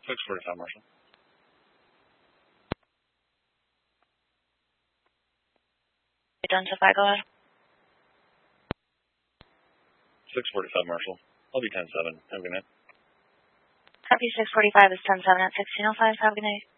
6:45, Marshall. Done, so go ahead. 6:45, Marshall. I'll be 10-7. Have a good night. Copy 6:45 is 10-7 at 1605. Have a good night.